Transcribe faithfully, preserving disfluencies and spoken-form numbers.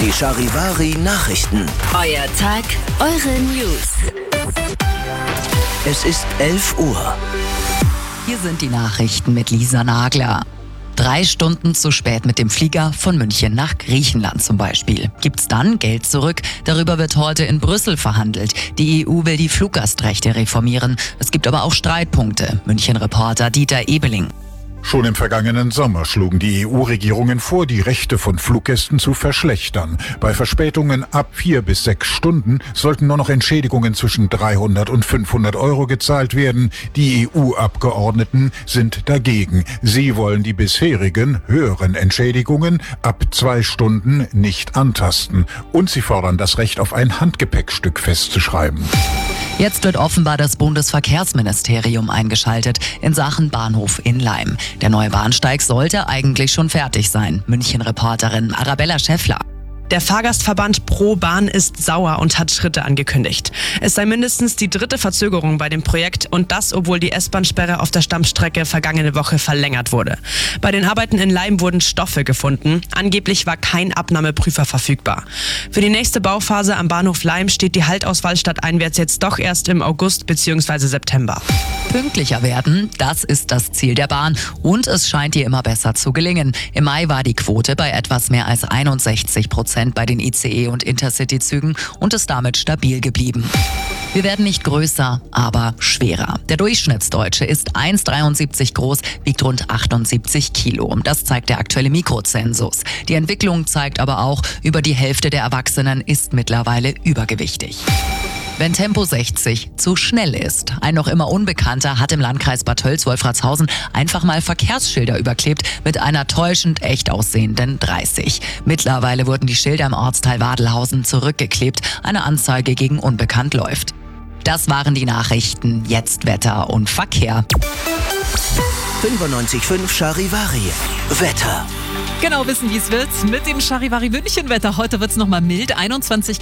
Die Charivari Nachrichten. Euer Tag, eure News. Es ist elf Uhr. Hier sind die Nachrichten mit Lisa Nagler. Drei Stunden zu spät mit dem Flieger von München nach Griechenland zum Beispiel. Gibt's dann Geld zurück? Darüber wird heute in Brüssel verhandelt. Die E U will die Fluggastrechte reformieren. Es gibt aber auch Streitpunkte. München-Reporter Dieter Ebeling. Schon im vergangenen Sommer schlugen die E U-Regierungen vor, die Rechte von Fluggästen zu verschlechtern. Bei Verspätungen ab vier bis sechs Stunden sollten nur noch Entschädigungen zwischen dreihundert und fünfhundert Euro gezahlt werden. Die E U-Abgeordneten sind dagegen. Sie wollen die bisherigen höheren Entschädigungen ab zwei Stunden nicht antasten. Und sie fordern das Recht auf ein Handgepäckstück festzuschreiben. Jetzt wird offenbar das Bundesverkehrsministerium eingeschaltet in Sachen Bahnhof in Laim. Der neue Bahnsteig sollte eigentlich schon fertig sein. München-Reporterin Arabella Schäffler. Der Fahrgastverband Pro Bahn ist sauer und hat Schritte angekündigt. Es sei mindestens die dritte Verzögerung bei dem Projekt und das, obwohl die S-Bahn-Sperre auf der Stammstrecke vergangene Woche verlängert wurde. Bei den Arbeiten in Laim wurden Stoffe gefunden. Angeblich war kein Abnahmeprüfer verfügbar. Für die nächste Bauphase am Bahnhof Laim steht die Haltauswahl stadteinwärts jetzt doch erst im August bzw. September. Pünktlicher werden, das ist das Ziel der Bahn und es scheint ihr immer besser zu gelingen. Im Mai war die Quote bei etwas mehr als einundsechzig Prozent bei den I C E- und Intercity-Zügen und ist damit stabil geblieben. Wir werden nicht größer, aber schwerer. Der Durchschnittsdeutsche ist eins Komma dreiundsiebzig groß, wiegt rund achtundsiebzig Kilo. Das zeigt der aktuelle Mikrozensus. Die Entwicklung zeigt aber auch, über die Hälfte der Erwachsenen ist mittlerweile übergewichtig. Wenn Tempo sechzig zu schnell ist. Ein noch immer Unbekannter hat im Landkreis Bad Tölz-Wolfratshausen einfach mal Verkehrsschilder überklebt mit einer täuschend echt aussehenden dreißig. Mittlerweile wurden die Schilder im Ortsteil Wadelhausen zurückgeklebt. Eine Anzeige gegen Unbekannt läuft. Das waren die Nachrichten. Jetzt Wetter und Verkehr. fünfundneunzig Komma fünf Charivari. Wetter. Genau wissen, wie es wird. Mit dem Charivari München Wetter. Heute wird es nochmal mild. einundzwanzig